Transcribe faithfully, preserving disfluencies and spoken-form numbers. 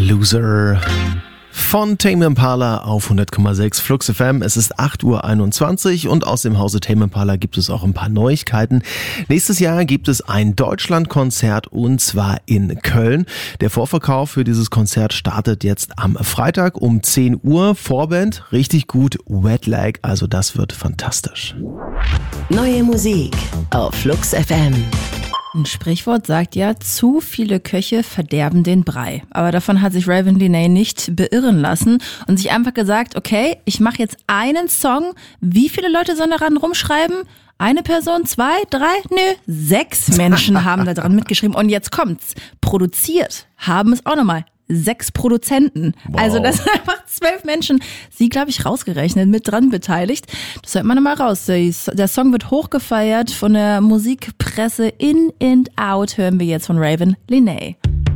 Loser von Tame Impala auf hundert Komma sechs Flux F M. Es ist acht Uhr einundzwanzig und aus dem Hause Tame Impala gibt es auch ein paar Neuigkeiten. Nächstes Jahr gibt es ein Deutschlandkonzert und zwar in Köln. Der Vorverkauf für dieses Konzert startet jetzt am Freitag um zehn Uhr. Vorband, richtig gut, Wet Leg, also das wird fantastisch. Neue Musik auf Flux F M. Ein Sprichwort sagt ja, zu viele Köche verderben den Brei. Aber davon hat sich Raven Lenae nicht beirren lassen und sich einfach gesagt, okay, ich mache jetzt einen Song. Wie viele Leute sollen daran rumschreiben? Eine Person, zwei, drei? Nö, sechs Menschen haben da dran mitgeschrieben. Und jetzt kommt's. Produziert haben es auch nochmal sechs Produzenten. Wow. Also das sind einfach zwölf Menschen, sie, glaube ich, rausgerechnet, mit dran beteiligt. Das hört man mal raus. Der Song wird hochgefeiert von der Musikpresse. In and Out hören wir jetzt von Raven Lenae.